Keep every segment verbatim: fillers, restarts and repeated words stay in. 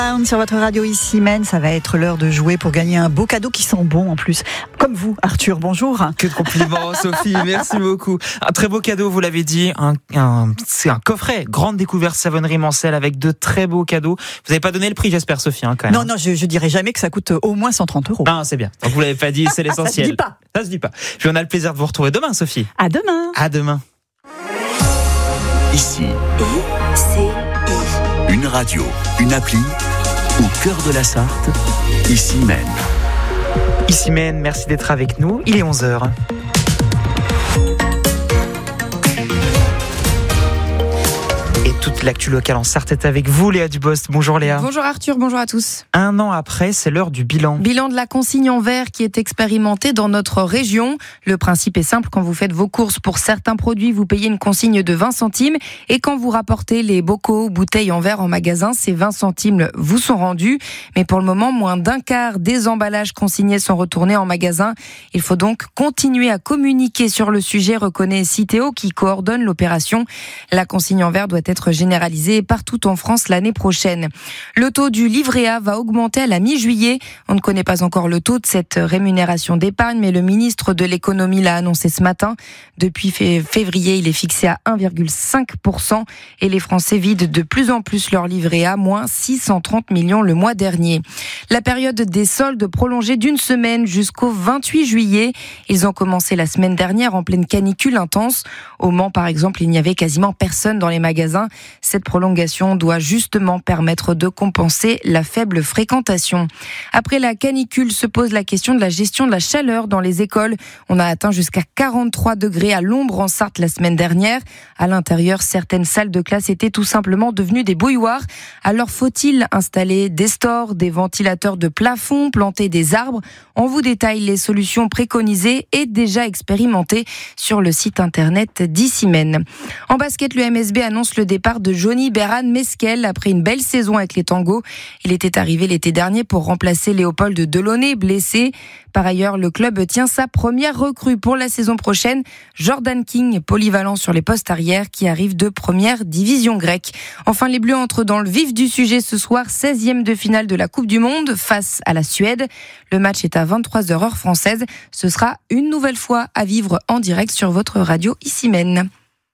Sur votre radio ici, Men, ça va être l'heure de jouer pour gagner un beau cadeau qui sent bon en plus. Comme vous, Arthur, bonjour. Que de compliments, Sophie, merci beaucoup. Un très beau cadeau, vous l'avez dit, un, un, c'est un coffret, grande découverte savonnerie Mancel avec de très beaux cadeaux. Vous n'avez pas donné le prix, j'espère, Sophie, hein, quand même. Non, non, je, je dirais jamais que ça coûte au moins cent trente euros. Ah, c'est bien. Donc vous l'avez pas dit, c'est l'essentiel. Ça se dit pas. Ça se dit pas. Puis on a le plaisir de vous retrouver demain, Sophie. À demain. À demain. Ici, I C I. une radio, une appli, au cœur de la Sarthe, ici Men. Ici Men, merci d'être avec nous. Il est onze heures. Et toute l'actu locale en Sarthe est avec vous, Léa Dubost. Bonjour Léa. Bonjour Arthur, bonjour à tous. Un an après, c'est l'heure du bilan. Bilan de la consigne en verre qui est expérimentée dans notre région. Le principe est simple, quand vous faites vos courses pour certains produits, vous payez une consigne de vingt centimes. Et quand vous rapportez les bocaux, bouteilles en verre en magasin, ces vingt centimes vous sont rendus. Mais pour le moment, moins d'un quart des emballages consignés sont retournés en magasin. Il faut donc continuer à communiquer sur le sujet, reconnaît Citeo qui coordonne l'opération. La consigne en verre doit être être généralisée partout en France l'année prochaine. Le taux du livret A va augmenter à la mi-juillet. On ne connaît pas encore le taux de cette rémunération d'épargne, mais le ministre de l'économie l'a annoncé ce matin. Depuis février, il est fixé à un virgule cinq pour cent et les Français vident de plus en plus leur livret A, moins six cent trente millions le mois dernier. La période des soldes prolongée d'une semaine jusqu'au vingt-huit juillet. Ils ont commencé la semaine dernière en pleine canicule intense. Au Mans, par exemple, il n'y avait quasiment personne dans les magasins. Cette prolongation doit justement permettre de compenser la faible fréquentation. Après la canicule, se pose la question de la gestion de la chaleur dans les écoles. On a atteint jusqu'à quarante-trois degrés à l'ombre en Sarthe la semaine dernière. À l'intérieur, certaines salles de classe étaient tout simplement devenues des bouilloires. Alors faut-il installer des stores, des ventilateurs de plafond, planter des arbres? On vous détaille les solutions préconisées et déjà expérimentées sur le site internet d'Ici Men. En basket, le M S B annonce le départ de Johnny Beran Mesquel après une belle saison avec les Tangos. Il était arrivé l'été dernier pour remplacer Léopold Delaunay, blessé. Par ailleurs, le club tient sa première recrue pour la saison prochaine, Jordan King, polyvalent sur les postes arrière, qui arrive de première division grecque. Enfin, les Bleus entrent dans le vif du sujet ce soir, seizième de finale de la Coupe du Monde face à la Suède. Le match est à vingt-trois heures heure française. Ce sera une nouvelle fois à vivre en direct sur votre radio Ici Men.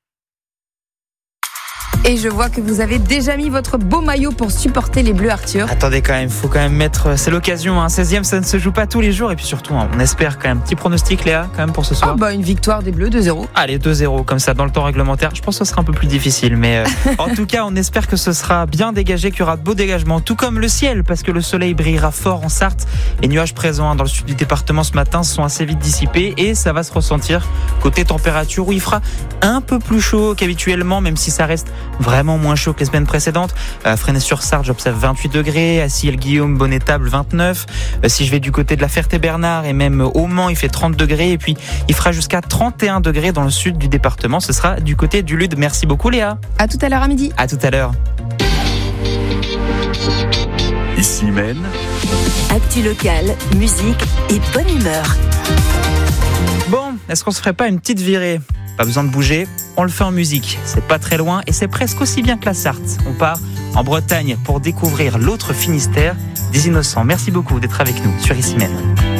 Et je vois que vous avez déjà mis votre beau maillot pour supporter les Bleus, Arthur. Attendez quand même, faut quand même mettre, c'est l'occasion, hein. seizième, ça ne se joue pas tous les jours. Et puis surtout, on espère quand même, petit pronostic Léa, quand même pour ce soir. Ah bah une victoire des Bleus, deux zéro. Allez, deux zéro, comme ça, dans le temps réglementaire. Je pense que ce sera un peu plus difficile, mais euh, en tout cas, on espère que ce sera bien dégagé, qu'il y aura de beaux dégagements, tout comme le ciel, parce que le soleil brillera fort en Sarthe. Les nuages présents hein, dans le sud du département ce matin sont assez vite dissipés et ça va se ressentir côté température où il fera un peu plus chaud qu'habituellement, même si ça reste vraiment moins chaud que les semaines précédentes. À Fresnay-sur-Sarthe, j'observe vingt-huit degrés. À Ciel-Guillaume, Bonnet-Table, vingt-neuf. Si je vais du côté de la Ferté-Bernard et même au Mans, il fait trente degrés. Et puis, il fera jusqu'à trente et un degrés dans le sud du département. Ce sera du côté du Lude. Merci beaucoup, Léa. À tout à l'heure à midi. À tout à l'heure. Ici Men. Actu locale, musique et bonne humeur. Bon, est-ce qu'on se ferait pas une petite virée ? Pas besoin de bouger, on le fait en musique. C'est pas très loin et c'est presque aussi bien que la Sarthe. On part en Bretagne pour découvrir l'autre Finistère des Innocents. Merci beaucoup d'être avec nous sur Ici Men.